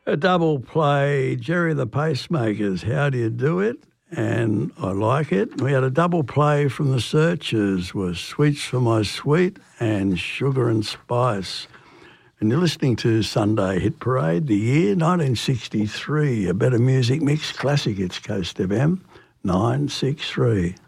A double play, Jerry the Pacemakers, How Do You Do It? And I Like It. We had a double play from the Searchers, was Sweets for My Sweet and Sugar and Spice. And you're listening to Sunday Hit Parade, the year 1963, a better music mix, classic hits, Coast FM 963.